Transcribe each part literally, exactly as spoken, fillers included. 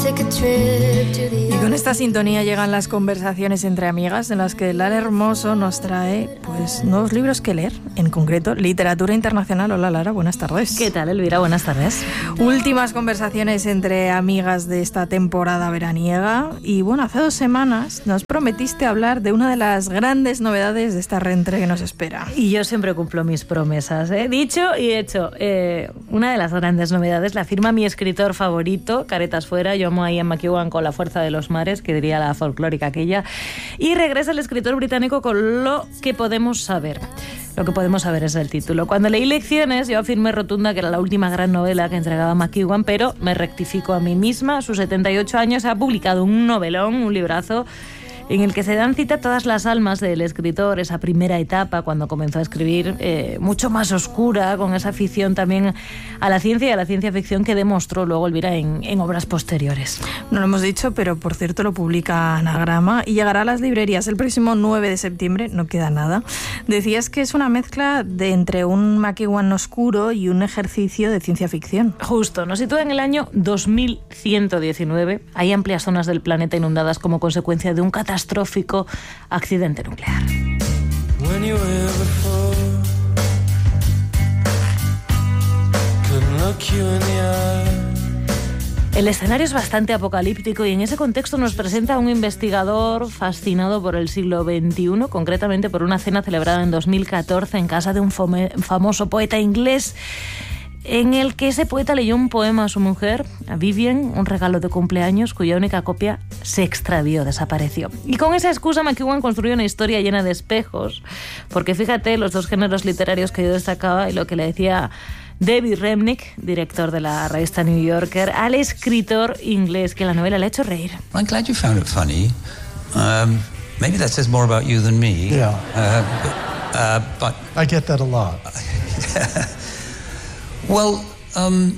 Y con esta sintonía llegan las conversaciones entre amigas en las que Lara Hermoso nos trae pues nuevos libros que leer, en concreto literatura internacional. Hola Lara, buenas tardes. ¿Qué tal, Elvira? Buenas tardes. Últimas conversaciones entre amigas de esta temporada veraniega y bueno, hace dos semanas nos prometiste hablar de una de las grandes novedades de esta reentré que nos espera. Y yo siempre cumplo mis promesas, ¿eh? Dicho y hecho. Eh, una de las grandes novedades la firma mi escritor favorito, caretas fuera, yo amo a Ian McEwan con La fuerza de los mares, que diría la folclórica aquella, y regresa el escritor británico con Lo que podemos saber. Lo que podemos saber es el título. Cuando leí Lecciones, yo afirmé rotunda que era la última gran novela que entregaba McEwan, pero me rectifico a mí misma. A sus setenta y ocho años ha publicado un novelón, un librazo, en el que se dan cita todas las almas del escritor, esa primera etapa cuando comenzó a escribir, eh, mucho más oscura, con esa afición también a la ciencia y a la ciencia ficción que demostró luego Elvira en, en obras posteriores. No lo hemos dicho, pero por cierto lo publica Anagrama y llegará a las librerías el próximo nueve de septiembre, no queda nada. Decías que es una mezcla de entre un McEwan oscuro y un ejercicio de ciencia ficción. Justo, nos sitúa en el año dos mil ciento diecinueve. Hay amplias zonas del planeta inundadas como consecuencia de un catastrófico accidente nuclear. El escenario es bastante apocalíptico y en ese contexto nos presenta a un investigador fascinado por el siglo veintiuno, concretamente por una cena celebrada en dos mil catorce en casa de un fome- famoso poeta inglés, en el que ese poeta leyó un poema a su mujer, a Vivian, un regalo de cumpleaños cuya única copia se extravió, desapareció. Y con esa excusa McEwan construyó una historia llena de espejos, porque fíjate los dos géneros literarios que yo destacaba y lo que le decía David Remnick, director de la revista New Yorker, al escritor inglés, que la novela le ha hecho reír. I'm glad you found it funny. Um, maybe that says more about you than me. Yeah. Uh, but, uh, but I get that a lot. Well, um,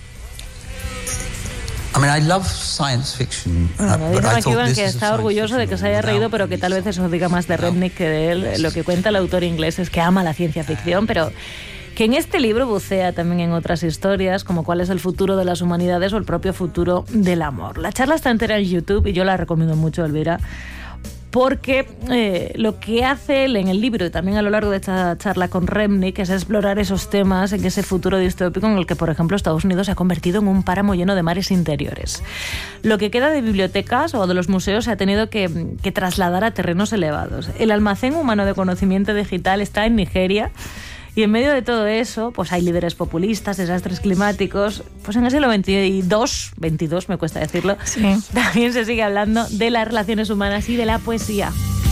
I mean, I love science fiction. Bueno, but dice I thought McEwan this que is a está science orgulloso de que se haya fiction reído, without pero que tal vez eso diga más de without Remnick que de él. Lo que cuenta el autor inglés es que ama la ciencia ficción, pero que en este libro bucea también en otras historias, como cuál es el futuro de las humanidades o el propio futuro del amor. La charla está entera en YouTube y yo la recomiendo mucho, Elvira, porque eh, lo que hace él en el libro y también a lo largo de esta charla con Remnick es explorar esos temas en ese futuro distópico en el que, por ejemplo, Estados Unidos se ha convertido en un páramo lleno de mares interiores. Lo que queda de bibliotecas o de los museos se ha tenido que, que trasladar a terrenos elevados. El almacén humano de conocimiento digital está en Nigeria. Y en medio de todo eso, pues hay líderes populistas, desastres climáticos. Pues en el siglo veintidós, veintidós me cuesta decirlo, sí, también se sigue hablando de las relaciones humanas y de la poesía.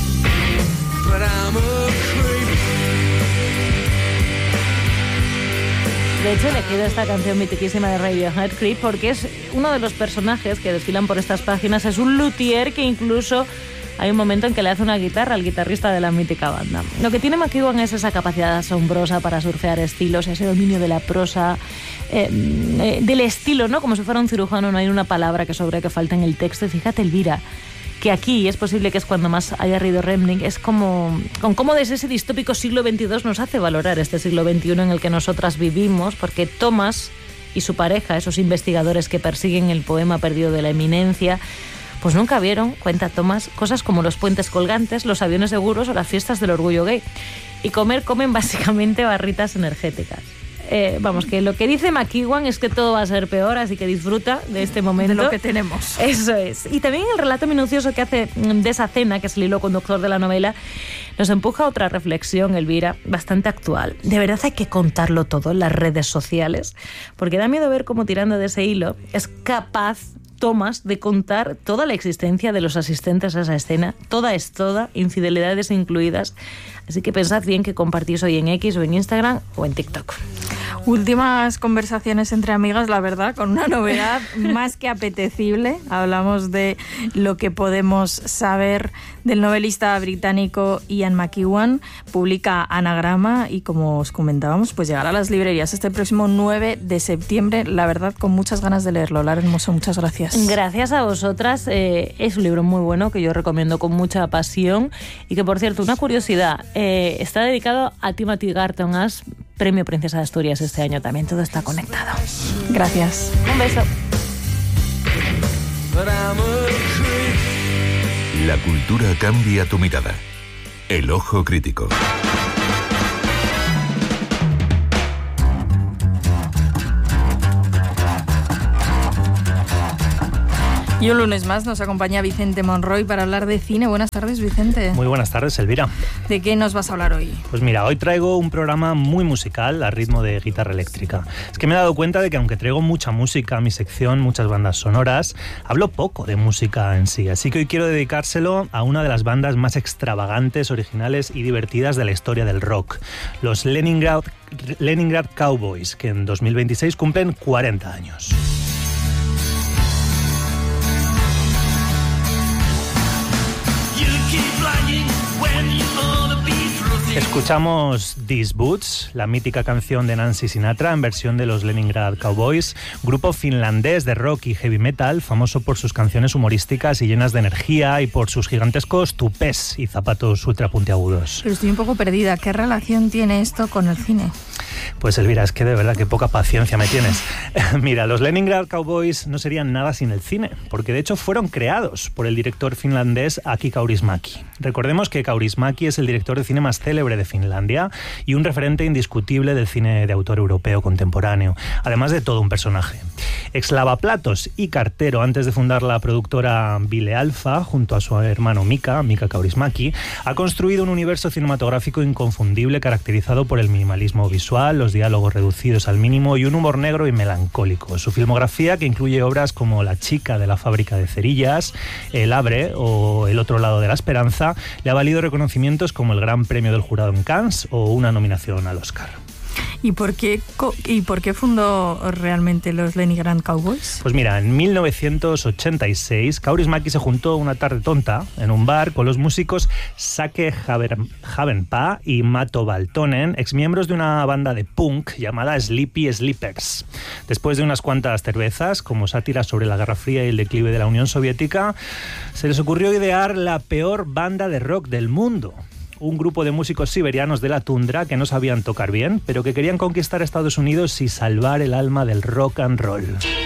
De hecho, he elegido esta canción mitiquísima de Radiohead, Creep, porque es uno de los personajes que desfilan por estas páginas. Es un luthier que incluso hay un momento en que le hace una guitarra al guitarrista de la mítica banda. Lo que tiene McEwan es esa capacidad asombrosa para surfear estilos, ese dominio de la prosa, eh, eh, del estilo, ¿no? Como si fuera un cirujano, no hay una palabra que sobre que falte en el texto. Y fíjate, Elvira, que aquí es posible que es cuando más haya reído Remnick, es como con cómo desde ese distópico siglo veintidós nos hace valorar este siglo veintiuno en el que nosotras vivimos, porque Thomas y su pareja, esos investigadores que persiguen el poema perdido de la eminencia, pues nunca vieron, cuenta Thomas, cosas como los puentes colgantes, los aviones seguros o las fiestas del orgullo gay. Y comer, comen básicamente barritas energéticas. Eh, vamos, que lo que dice McEwan es que todo va a ser peor, así que disfruta de este momento. De lo que tenemos. Eso es. Y también el relato minucioso que hace de esa cena, que es el hilo conductor de la novela, nos empuja a otra reflexión, Elvira, bastante actual. De verdad hay que contarlo todo en las redes sociales, porque da miedo ver cómo tirando de ese hilo es capaz Thomas de contar toda la existencia de los asistentes a esa escena. Toda es toda, infidelidades incluidas. Así que pensad bien que compartís hoy en X o en Instagram o en TikTok. Últimas conversaciones entre amigas, la verdad, con una novedad más que apetecible. Hablamos de lo que podemos saber del novelista británico Ian McEwan. Publica Anagrama y, como os comentábamos, pues llegará a las librerías este próximo nueve de septiembre. La verdad, con muchas ganas de leerlo. Lara Hermoso, muchas gracias. Gracias a vosotras. Eh, es un libro muy bueno que yo recomiendo con mucha pasión y que, por cierto, una curiosidad, eh, está dedicado a Timothy Garton Ash, Premio Princesa de Asturias este año también. Todo está conectado. Gracias. Un beso. La cultura cambia tu mirada. El ojo crítico. Y un lunes más nos acompaña Vicente Monroy para hablar de cine. Buenas tardes, Vicente. Muy buenas tardes, Elvira. ¿De qué nos vas a hablar hoy? Pues mira, hoy traigo un programa muy musical a ritmo de guitarra eléctrica. Es que me he dado cuenta de que aunque traigo mucha música a mi sección, muchas bandas sonoras, hablo poco de música en sí. Así que hoy quiero dedicárselo a una de las bandas más extravagantes, originales y divertidas de la historia del rock. Los Leningrad, Leningrad Cowboys, que en dos mil veintiséis cumplen cuarenta años. Escuchamos These Boots, la mítica canción de Nancy Sinatra en versión de los Leningrad Cowboys, grupo finlandés de rock y heavy metal, famoso por sus canciones humorísticas y llenas de energía y por sus gigantescos tupés y zapatos ultra puntiagudos. Pero estoy un poco perdida. ¿Qué relación tiene esto con el cine? Pues Elvira, es que de verdad que poca paciencia me tienes. Mira, los Leningrad Cowboys no serían nada sin el cine, porque de hecho fueron creados por el director finlandés Aki Kaurismäki. Recordemos que Kaurismäki es el director de cine más célebre de Finlandia y un referente indiscutible del cine de autor europeo contemporáneo, además de todo un personaje. Ex lavaplatos y cartero antes de fundar la productora Ville Alfa, junto a su hermano Mika, Mika Kaurismäki, ha construido un universo cinematográfico inconfundible caracterizado por el minimalismo visual, los diálogos reducidos al mínimo y un humor negro y melancólico. Su filmografía, que incluye obras como La chica de la fábrica de cerillas, El Abre o El otro lado de la esperanza, le ha valido reconocimientos como el Gran Premio del Jurado en Cannes o una nominación al Oscar. ¿Y por qué, ¿Y por qué fundó realmente los Leningrad Cowboys? Pues mira, en mil novecientos ochenta y seis, Kaurismäki se juntó una tarde tonta en un bar con los músicos Sake Havenpää y Mato Valtonen, exmiembros de una banda de punk llamada Sleepy Sleepers. Después de unas cuantas cervezas, como sátiras sobre la Guerra Fría y el declive de la Unión Soviética, se les ocurrió idear la peor banda de rock del mundo. Un grupo de músicos siberianos de la tundra que no sabían tocar bien, pero que querían conquistar Estados Unidos y salvar el alma del rock and roll.